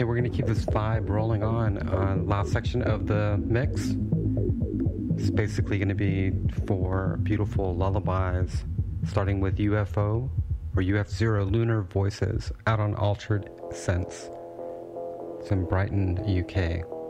Okay, we're going to keep this vibe rolling on. Last section of the mix is basically going to be 4 beautiful lullabies, starting with UFO or UF0 Lunar Voices out on Altered Sense. It's in Brighton, UK.